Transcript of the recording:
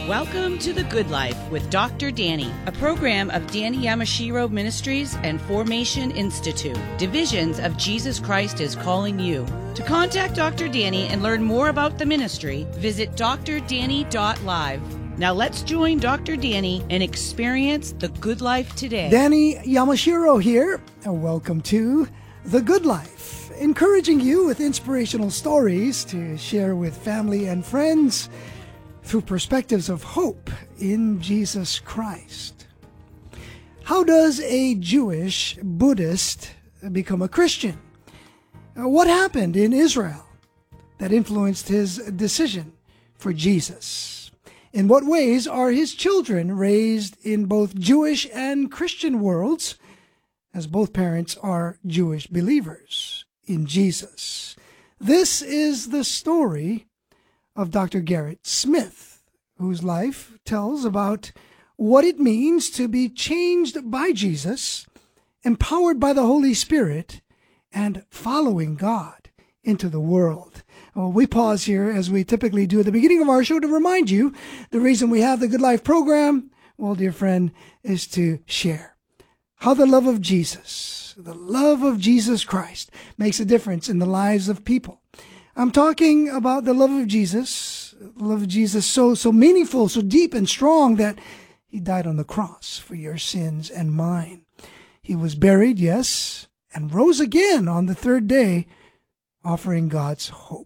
Welcome to The Good Life with Dr. Danny, a program of Danny Yamashiro Ministries and Formation Institute, divisions of Jesus Christ is Calling You. To contact Dr. Danny and learn more about the ministry, visit drdanny.live. Now let's join Dr. Danny and experience the good life today. Danny Yamashiro here, and welcome to The Good Life, encouraging you with inspirational stories to share with family and friends through perspectives of hope in Jesus Christ. How does a Jewish Buddhist become a Christian? What happened in Israel that influenced his decision for Jesus? In what ways are his children raised in both Jewish and Christian worlds, as both parents are Jewish believers in Jesus? This is the story of Dr. Garrett Smith, whose life tells about what it means to be changed by Jesus, empowered by the Holy Spirit, and following God into the world. Well, we pause here, as we typically do at the beginning of our show, to remind you the reason we have the Good Life program, well, dear friend, is to share how the love of Jesus Christ makes a difference in the lives of people. I'm talking about the love of Jesus so meaningful, so deep and strong that he died on the cross for your sins and mine. He was buried, yes, and rose again on the third day, offering God's hope.